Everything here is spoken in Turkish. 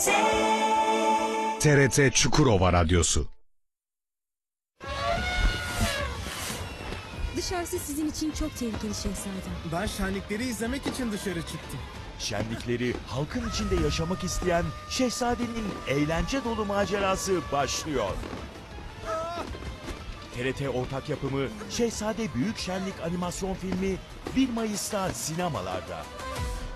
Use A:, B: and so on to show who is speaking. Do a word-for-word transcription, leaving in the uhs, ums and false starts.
A: T R T Çukurova Radyosu.
B: Dışarısı sizin için çok tehlikeli şehzadem.
C: Ben şenlikleri izlemek için dışarı çıktım.
D: Şenlikleri halkın içinde yaşamak isteyen şehzadenin eğlence dolu macerası başlıyor. T R T ortak yapımı Şehzade Büyük Şenlik animasyon filmi bir Mayıs'ta sinemalarda.